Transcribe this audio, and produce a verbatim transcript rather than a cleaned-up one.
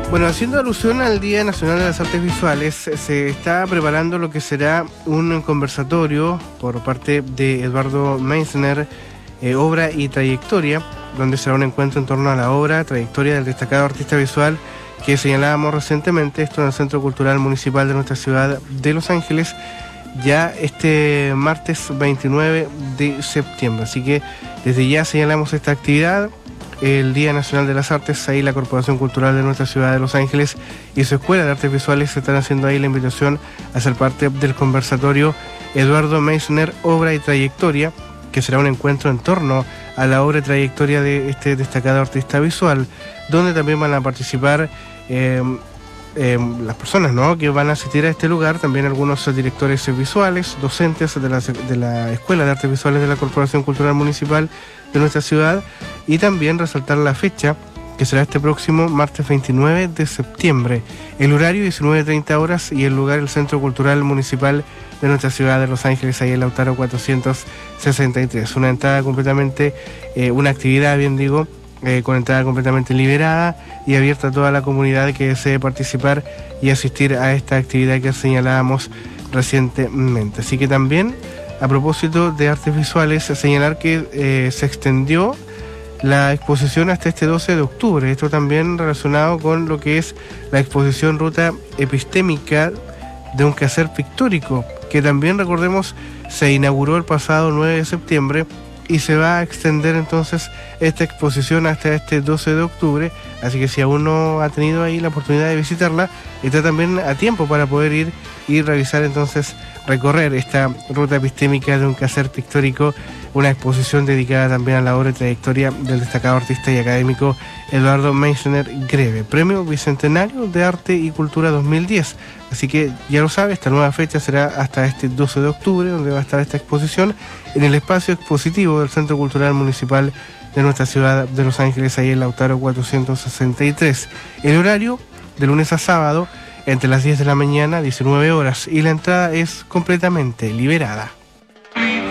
Bueno, haciendo alusión al Día Nacional de las Artes Visuales, se está preparando lo que será un conversatorio por parte de Eduardo Meissner, eh, Obra y Trayectoria, donde será un encuentro en torno a la obra, trayectoria del destacado artista visual que señalábamos recientemente, esto en el Centro Cultural Municipal de nuestra ciudad de Los Ángeles, ya este martes veintinueve de septiembre. Así que desde ya señalamos esta actividad. El Día Nacional de las Artes, ahí la Corporación Cultural de nuestra ciudad de Los Ángeles y su Escuela de Artes Visuales se están haciendo ahí la invitación a ser parte del conversatorio Eduardo Meissner, Obra y Trayectoria, que será un encuentro en torno a la obra y trayectoria de este destacado artista visual, donde también van a participar eh, eh, las personas, ¿no?, que van a asistir a este lugar, también algunos directores visuales, docentes de la, de la Escuela de Artes Visuales de la Corporación Cultural Municipal de nuestra ciudad, y también resaltar la fecha, que será este próximo martes veintinueve de septiembre. El horario diecinueve treinta horas y el lugar el Centro Cultural Municipal de nuestra ciudad de Los Ángeles, ahí en Lautaro cuatrocientos sesenta y tres. Una entrada completamente, eh, una actividad, bien digo, eh, con entrada completamente liberada y abierta a toda la comunidad que desee participar y asistir a esta actividad que señalábamos recientemente. Así que también, a propósito de artes visuales, señalar que eh, se extendió la exposición hasta este doce de octubre. Esto también relacionado con lo que es la exposición Ruta Epistémica de un quehacer pictórico, que también, recordemos, se inauguró el pasado nueve de septiembre y se va a extender entonces esta exposición hasta este doce de octubre. Así que si aún no ha tenido ahí la oportunidad de visitarla, está también a tiempo para poder ir y realizar entonces, recorrer esta ruta epistémica de un quehacer pictórico, una exposición dedicada también a la obra y trayectoria del destacado artista y académico Eduardo Meissner Greve, Premio Bicentenario de Arte y Cultura dos mil diez. Así que ya lo sabe, esta nueva fecha será hasta este doce de octubre, donde va a estar esta exposición en el espacio expositivo del Centro Cultural Municipal de nuestra ciudad de Los Ángeles, ahí en Lautaro cuatrocientos sesenta y tres. El horario de lunes a sábado entre las diez de la mañana, diecinueve horas, y la entrada es completamente liberada.